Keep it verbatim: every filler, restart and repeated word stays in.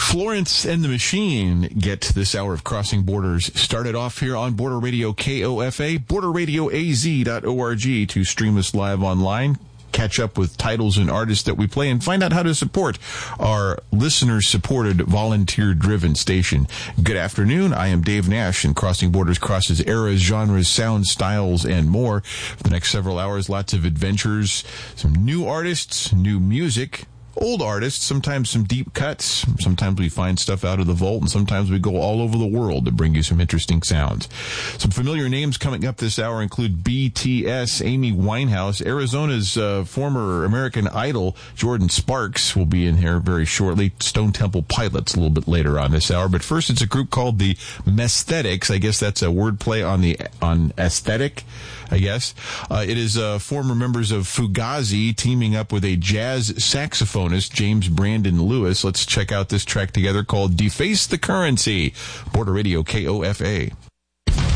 Florence and the Machine get this hour of Crossing Borders started off here on Border Radio K O F A, border radio a z dot org to stream us live online, catch up with titles and artists that we play, and find out how to support our listener-supported, volunteer-driven station. Good afternoon. I am Dave Nash, and Crossing Borders crosses eras, genres, sounds, styles, and more. For the next several hours, lots of adventures, some new artists, new music, old artists, sometimes some deep cuts. Sometimes we find stuff out of the vault, and sometimes we go all over the world to bring you some interesting sounds. Some familiar names coming up this hour include B T S, Amy Winehouse, Arizona's uh, former American Idol, Jordan Sparks, will be in here very shortly. Stone Temple Pilots a little bit later on this hour. But first, it's a group called the Mesthetics. I guess that's a wordplay on the on aesthetic, I guess. Uh, it is uh, former members of Fugazi teaming up with a jazz saxophonist, James Brandon Lewis. Let's check out this track together called Deface the Currency. Border Radio K O F A.